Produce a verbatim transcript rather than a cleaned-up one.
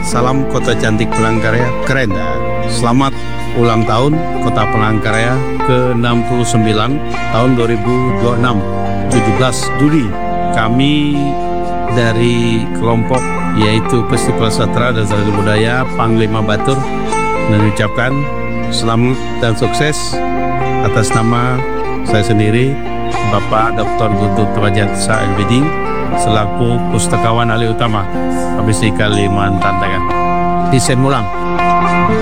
salam Kota Cantik Palangkaraya keren. Selamat ulang tahun Kota Palangkaraya ke enam puluh sembilan tahun dua ribu dua puluh enam, tujuh belas Juli. Kami dari kelompok yaitu Festival Sastra dan Seni Budaya Panglima Batur mengucapkan selamat dan sukses atas nama saya sendiri, Bapak Doktor Guntur Trajasa L B D selaku Pustakawan Ahli Utama Provinsi Kalimantan Tengah. Desain ulang.